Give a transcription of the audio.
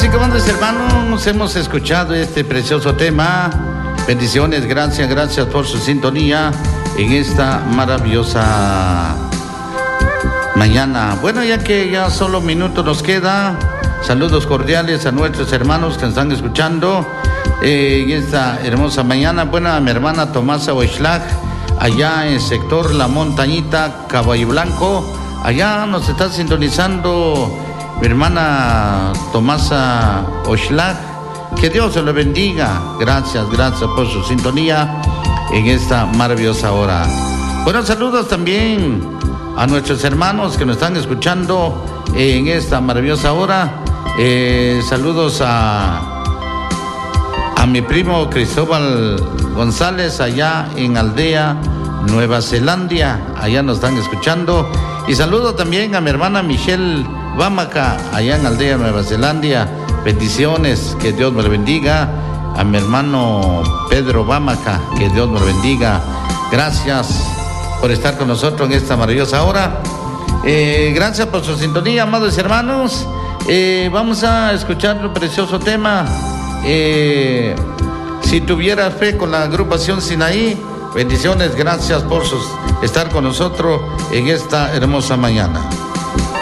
Damas y caballeros hermanos, hemos escuchado este precioso tema. Bendiciones, gracias por su sintonía en esta maravillosa mañana. Bueno, ya que ya solo minutos nos queda, saludos cordiales a nuestros hermanos que nos están escuchando en esta hermosa mañana. Bueno, a mi hermana Tomasa Oixlac, allá en el sector La Montañita, Caballo Blanco, allá nos está sintonizando mi hermana Tomasa Oixlac. Que Dios se lo bendiga. Gracias por su sintonía en esta maravillosa hora. Buenos saludos también a nuestros hermanos que nos están escuchando en esta maravillosa hora. Saludos a mi primo Cristóbal González allá en Aldea, Nueva Zelanda. Allá nos están escuchando. Y saludo también a mi hermana Michelle Bamaca allá en Aldea, Nueva Zelanda. Bendiciones, que Dios me lo bendiga. A mi hermano Pedro Bamaca, que Dios me lo bendiga. Gracias por estar con nosotros en esta maravillosa hora. Gracias por su sintonía, amados hermanos. Vamos a escuchar un precioso tema. Si tuviera fe, con la agrupación Sinaí. Bendiciones, gracias por estar con nosotros en esta hermosa mañana.